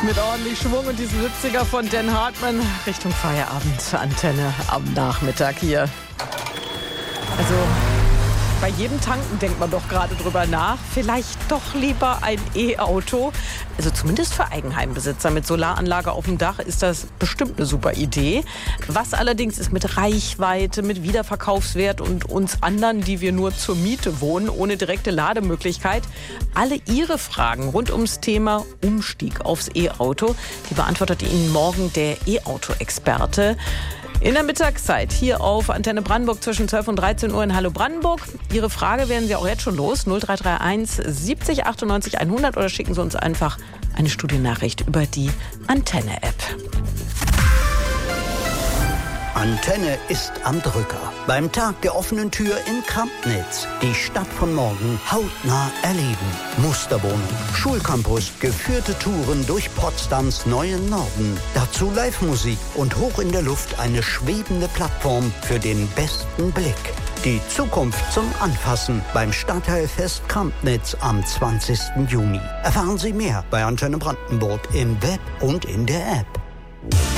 mit ordentlich Schwung und diesem 70er von Dan Hartman Richtung Feierabend, Antenne am Nachmittag hier. Also bei jedem Tanken denkt man doch gerade drüber nach, vielleicht doch lieber ein E-Auto. Also zumindest für Eigenheimbesitzer mit Solaranlage auf dem Dach ist das bestimmt eine super Idee. Was allerdings ist mit Reichweite, mit Wiederverkaufswert und uns anderen, die wir nur zur Miete wohnen, ohne direkte Lademöglichkeit? Alle Ihre Fragen rund ums Thema Umstieg aufs E-Auto, die beantwortet Ihnen morgen der E-Auto-Experte. In der Mittagszeit hier auf Antenne Brandenburg zwischen 12 und 13 Uhr in Hallo Brandenburg. Ihre Frage werden Sie auch jetzt schon los. 0331 70 98 100 oder schicken Sie uns einfach eine Studiennachricht über die Antenne-App. Antenne ist am Drücker. Beim Tag der offenen Tür in Krampnitz. Die Stadt von morgen hautnah erleben. Musterwohnung, Schulcampus, geführte Touren durch Potsdams neuen Norden. Dazu Live-Musik und hoch in der Luft eine schwebende Plattform für den besten Blick. Die Zukunft zum Anfassen beim Stadtteilfest Krampnitz am 20. Juni. Erfahren Sie mehr bei Antenne Brandenburg im Web und in der App.